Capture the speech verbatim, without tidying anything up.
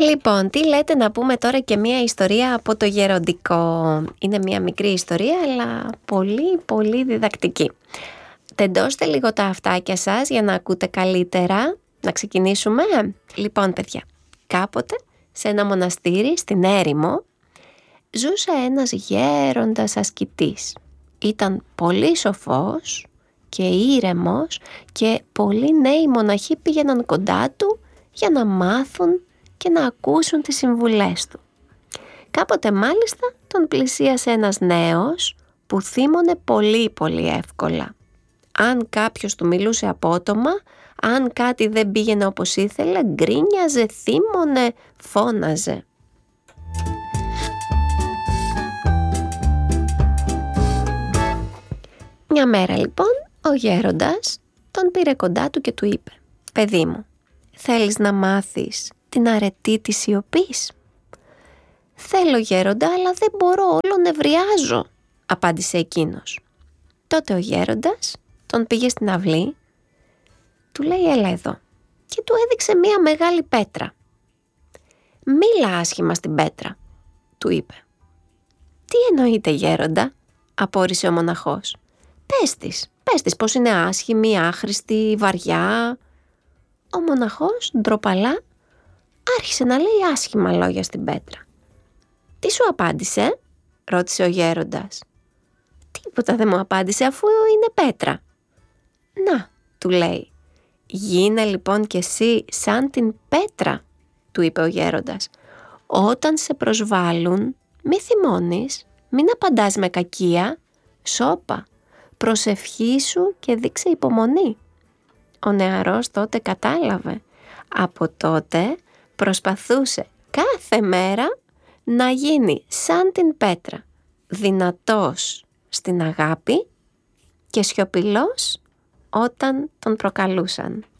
Λοιπόν, τι λέτε να πούμε τώρα και μία ιστορία από το γεροντικό. Είναι μία μικρή ιστορία, αλλά πολύ πολύ διδακτική. Τεντώστε λίγο τα αυτάκια σας για να ακούτε καλύτερα. Να ξεκινήσουμε. Λοιπόν, παιδιά, κάποτε σε ένα μοναστήρι στην έρημο ζούσε ένας γέροντας ασκητής. Ήταν πολύ σοφός και ήρεμος και πολλοί νέοι μοναχοί πήγαιναν κοντά του για να μάθουν και να ακούσουν τις συμβουλές του. Κάποτε μάλιστα τον πλησίασε ένας νέος που θύμωνε πολύ πολύ εύκολα. Αν κάποιος του μιλούσε απότομα, αν κάτι δεν πήγαινε όπως ήθελε, γκρίνιαζε, θύμωνε, φώναζε. Μια μέρα λοιπόν ο γέροντας τον πήρε κοντά του και του είπε: «Παιδί μου, θέλεις να μάθεις την αρετή της σιωπής?» «Θέλω, γέροντα, αλλά δεν μπορώ, όλο νευριάζω», απάντησε εκείνος. Τότε ο γέροντας τον πήγε στην αυλή, του λέει: «Έλα εδώ», και του έδειξε μία μεγάλη πέτρα. «Μίλα άσχημα στην πέτρα», του είπε. «Τι εννοείται, γέροντα?» απόρρισε ο μοναχός. «Πες της, πες της πως είναι άσχημη, άχρηστη, βαριά». Ο μοναχός ντροπαλά άρχισε να λέει άσχημα λόγια στην πέτρα. «Τι σου απάντησε?» ρώτησε ο γέροντας. «Τίποτα δεν μου απάντησε, αφού είναι πέτρα». «Να», του λέει, «γίνε λοιπόν κι εσύ σαν την πέτρα», του είπε ο γέροντας. «Όταν σε προσβάλλουν, μη θυμώνεις, μην απαντάς με κακία, σώπα, προσευχήσου και δείξε υπομονή». Ο νεαρός τότε κατάλαβε. Από τότε προσπαθούσε κάθε μέρα να γίνει σαν την πέτρα, δυνατός στην αγάπη και σιωπηλός όταν τον προκαλούσαν.